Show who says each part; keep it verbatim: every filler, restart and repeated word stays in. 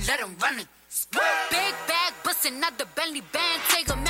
Speaker 1: let 'em run it. Big bag bustin' out the Bentley band, take 'em